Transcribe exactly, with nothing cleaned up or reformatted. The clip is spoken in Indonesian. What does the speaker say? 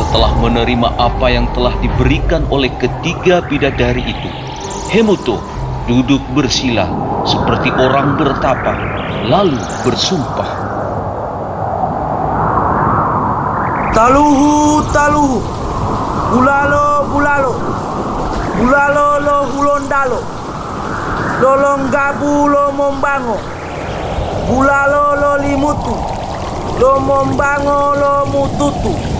Setelah menerima apa yang telah diberikan oleh ketiga bidadari itu, Hemoto duduk bersila seperti orang bertapa, lalu bersumpah. Taluhu, taluhu, bulalo, bulalo, bulalo lo hulondalo, lolonggabu lo mombango, bulalo lo limutu, lo mombango lo mututu.